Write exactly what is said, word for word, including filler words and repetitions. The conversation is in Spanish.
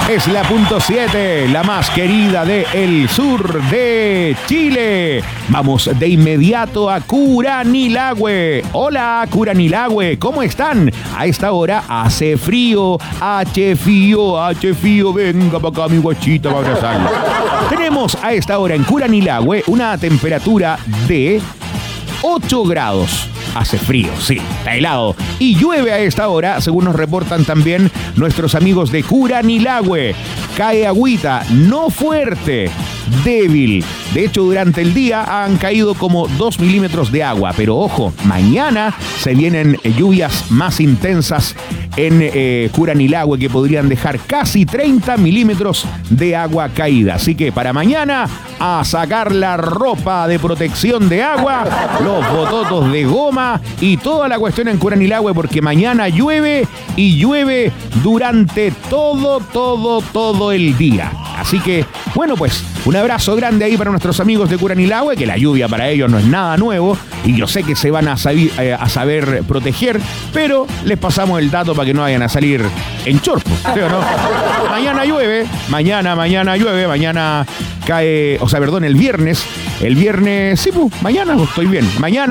Es la punto siete, la más querida del sur de Chile. Vamos de inmediato a Curanilahue. Hola, Curanilahue, ¿cómo están? A esta hora hace frío, hace frío, hace frío. Venga para acá, mi guachita, para abrazarlo. Tenemos a esta hora en Curanilahue una temperatura de ocho grados. Hace frío, sí, está helado. Y llueve a esta hora, según nos reportan también nuestros amigos de Curanilahue. Cae agüita, no fuerte, débil. De hecho, durante el día han caído como dos milímetros de agua. Pero ojo, mañana se vienen lluvias más intensas en eh, Curanilahue, que podrían dejar casi treinta milímetros de agua caída. Así que para mañana, a sacar la ropa de protección de agua, los bototos de goma y toda la cuestión en Curanilahue, porque mañana llueve y llueve durante todo, todo, todo el día. Así que, bueno, pues, un abrazo grande ahí para nuestros amigos de Curanilahue, que la lluvia para ellos no es nada nuevo y yo sé que se van a, saber, eh, a saber proteger, pero les pasamos el dato para que no vayan a salir en chorpo, ¿sí o no? Mañana llueve, mañana, mañana llueve, mañana cae, o sea, perdón, el viernes, el viernes, sí, pues, mañana, pues, estoy bien, mañana